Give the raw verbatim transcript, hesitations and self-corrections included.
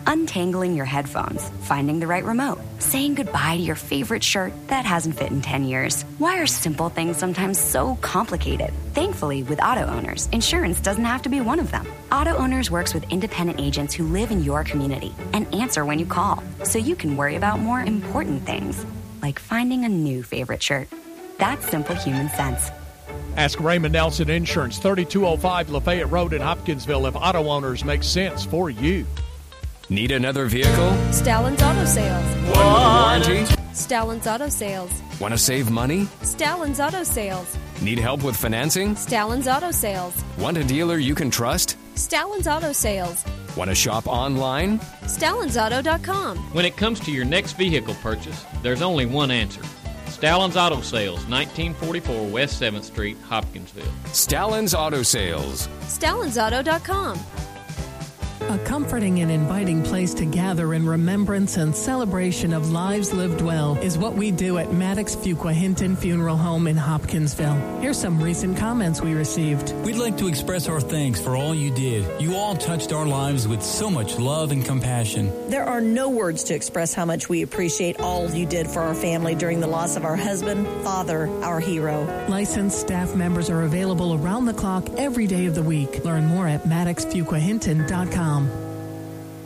untangling your headphones, finding the right remote, saying goodbye to your favorite shirt that hasn't fit in ten years. Why are simple things sometimes so complicated? Thankfully, with Auto Owners, insurance doesn't have to be one of them. Auto Owners works with independent agents who live in your community and answer when you call, so you can worry about more important things, like finding a new favorite shirt. That's simple human sense. Ask Raymond Nelson Insurance, thirty-two oh five Lafayette Road in Hopkinsville, if Auto Owners make sense for you. Need another vehicle? Stallings Auto Sales. One with a warranty? Stallings Auto Sales. Want to save money? Stallings Auto Sales. Need help with financing? Stallings Auto Sales. Want a dealer you can trust? Stallings Auto Sales. Want to shop online? Stallings Auto dot com. When it comes to your next vehicle purchase, there's only one answer. Stallings Auto Sales, nineteen forty-four West seventh Street, Hopkinsville. Stallings Auto Sales. Stallings Auto dot com. A comforting and inviting place to gather in remembrance and celebration of lives lived well is what we do at Maddox Fuqua Hinton Funeral Home in Hopkinsville. Here's some recent comments we received. We'd like to express our thanks for all you did. You all touched our lives with so much love and compassion. There are no words to express how much we appreciate all you did for our family during the loss of our husband, father, our hero. Licensed staff members are available around the clock every day of the week. Learn more at Maddox Fuqua Hinton dot com.